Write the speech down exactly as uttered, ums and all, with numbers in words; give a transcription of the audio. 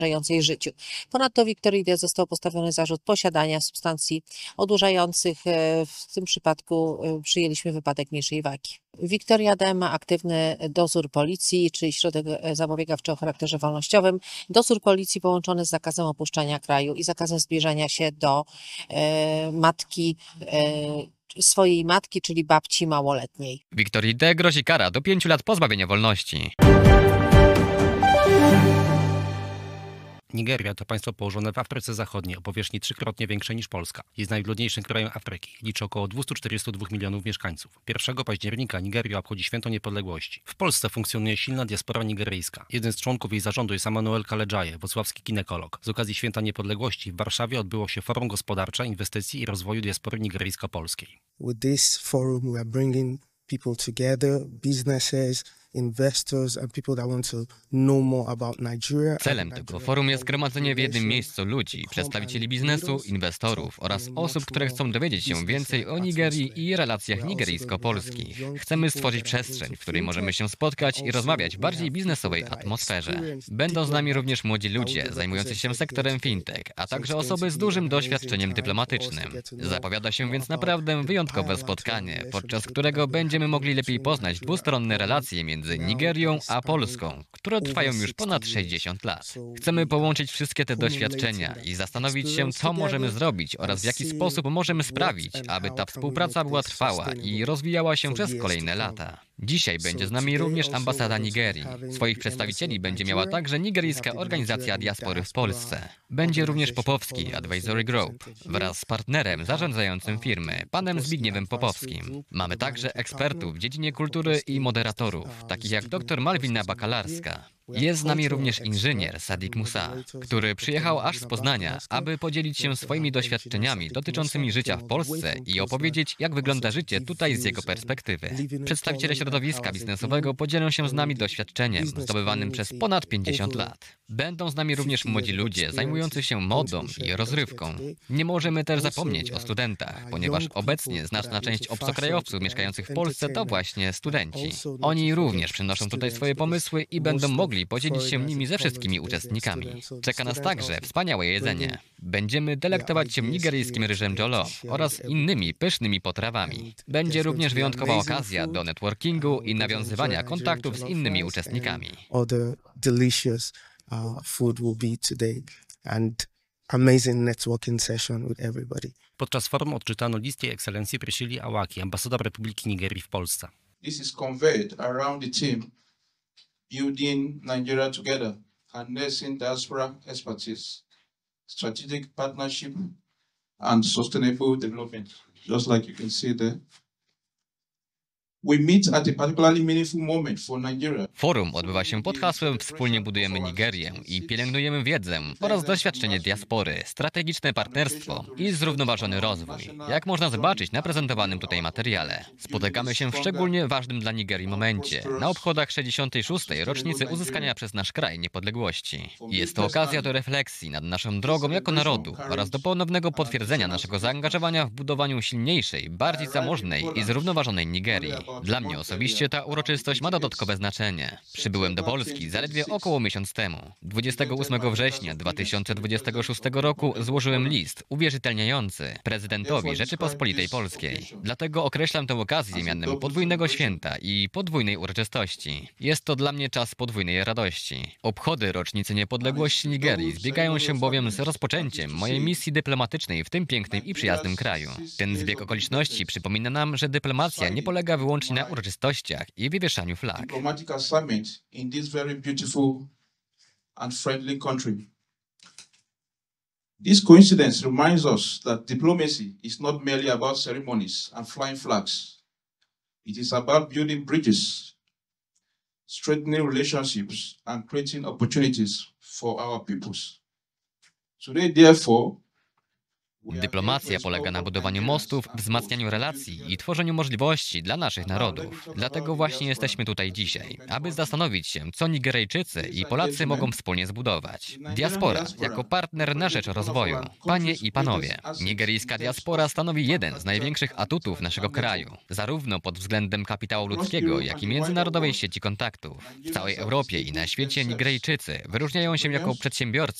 zagrażającej życiu. Ponadto Wiktorii D. został postawiony zarzut posiadania substancji odurzających. W tym przypadku przyjęliśmy wypadek mniejszej wagi. Wiktoria D. ma aktywny dozór policji, czyli środek zapobiegawczy o charakterze wolnościowym. Dozór policji połączony z zakazem opuszczania kraju i zakazem zbliżania się do e, matki e, swojej matki, czyli babci małoletniej. Wiktorii D. grozi kara do pięciu lat pozbawienia wolności. Nigeria to państwo położone w Afryce Zachodniej o powierzchni trzykrotnie większej niż Polska. Jest najludniejszym krajem Afryki. Liczy około dwieście czterdzieści dwa milionów mieszkańców. pierwszego października Nigeria obchodzi święto niepodległości. W Polsce funkcjonuje silna diaspora nigeryjska. Jeden z członków jej zarządu jest Emmanuel Kalejaye, wrocławski ginekolog. Z okazji święta niepodległości w Warszawie odbyło się Forum Gospodarcze, Inwestycji i Rozwoju Diaspory Nigeryjsko-Polskiej. With this forum we are bringing people together, businesses, investors and people that want to know more about Nigeria. Celem tego forum jest zgromadzenie w jednym miejscu ludzi, przedstawicieli biznesu, inwestorów oraz osób, które chcą dowiedzieć się więcej o Nigerii i relacjach nigeryjsko-polskich. Chcemy stworzyć przestrzeń, w której możemy się spotkać i rozmawiać w bardziej biznesowej atmosferze. Będą z nami również młodzi ludzie zajmujący się sektorem fintech, a także osoby z dużym doświadczeniem dyplomatycznym. Zapowiada się więc naprawdę wyjątkowe spotkanie, podczas którego będziemy mogli lepiej poznać dwustronne relacje między między Nigerią a Polską, które trwają już ponad sześćdziesiąt lat. Chcemy połączyć wszystkie te doświadczenia i zastanowić się, co możemy zrobić oraz w jaki sposób możemy sprawić, aby ta współpraca była trwała i rozwijała się przez kolejne lata. Dzisiaj będzie z nami również ambasada Nigerii. Swoich przedstawicieli będzie miała także nigeryjska organizacja diaspory w Polsce. Będzie również Popowski Advisory Group wraz z partnerem zarządzającym firmy, panem Zbigniewem Popowskim. Mamy także ekspertów w dziedzinie kultury i moderatorów, takich jak dr Malwina Bakalarska. Jest z nami również inżynier Sadiq Musa, który przyjechał aż z Poznania, aby podzielić się swoimi doświadczeniami dotyczącymi życia w Polsce i opowiedzieć, jak wygląda życie tutaj z jego perspektywy. Przedstawiciele środowiska biznesowego podzielą się z nami doświadczeniem zdobywanym przez ponad pięćdziesiąt lat. Będą z nami również młodzi ludzie zajmujący się modą i rozrywką. Nie możemy też zapomnieć o studentach, ponieważ obecnie znaczna część obcokrajowców mieszkających w Polsce to właśnie studenci. Oni również przynoszą tutaj swoje pomysły i będą mogli podzielić się nimi ze wszystkimi uczestnikami. Czeka nas także wspaniałe jedzenie. Będziemy delektować się nigeryjskim ryżem jollof oraz innymi pysznymi potrawami. Będzie również wyjątkowa okazja do networkingu i nawiązywania kontaktów z innymi uczestnikami. Amazing networking session with everybody. Podczas forum odczytano list Jej Ekscelencji Priscilli Awaki, ambasador Republiki Nigerii w Polsce. This is conveyed around the team building Nigeria together, harnessing diaspora expertise, strategic partnership and sustainable development, just like you can see there. We meet at a particularly meaningful moment for Nigeria. Forum odbywa się pod hasłem Wspólnie budujemy Nigerię i pielęgnujemy wiedzę oraz doświadczenie diaspory, strategiczne partnerstwo i zrównoważony rozwój. Jak można zobaczyć na prezentowanym tutaj materiale, spotykamy się w szczególnie ważnym dla Nigerii momencie, na obchodach sześćdziesiątej szóstej rocznicy uzyskania przez nasz kraj niepodległości. Jest to okazja do refleksji nad naszą drogą jako narodu oraz do ponownego potwierdzenia naszego zaangażowania w budowaniu silniejszej, bardziej zamożnej i zrównoważonej Nigerii. Dla mnie osobiście ta uroczystość ma dodatkowe znaczenie. Przybyłem do Polski zaledwie około miesiąc temu. dwudziestego ósmego września dwa tysiące dwudziestego szóstego roku złożyłem list uwierzytelniający prezydentowi Rzeczypospolitej Polskiej. Dlatego określam tę okazję mianem podwójnego święta i podwójnej uroczystości. Jest to dla mnie czas podwójnej radości. Obchody rocznicy niepodległości Nigerii zbiegają się bowiem z rozpoczęciem mojej misji dyplomatycznej w tym pięknym i przyjaznym kraju. Ten zbieg okoliczności przypomina nam, że dyplomacja nie polega wyłącznie na uroczystościach i wywieszaniu flag. Diplomatic assignment in this very beautiful and friendly country. This coincidence reminds us that diplomacy is not merely about ceremonies and flying flags. It is about building bridges, strengthening relationships, and creating opportunities for our peoples. Today, therefore, Dyplomacja polega na budowaniu mostów, wzmacnianiu relacji i tworzeniu możliwości dla naszych narodów. Dlatego właśnie jesteśmy tutaj dzisiaj, aby zastanowić się, co Nigeryjczycy i Polacy mogą wspólnie zbudować. Diaspora jako partner na rzecz rozwoju. Panie i panowie, nigeryjska diaspora stanowi jeden z największych atutów naszego kraju, zarówno pod względem kapitału ludzkiego, jak i międzynarodowej sieci kontaktów. W całej Europie i na świecie Nigeryjczycy wyróżniają się jako przedsiębiorcy,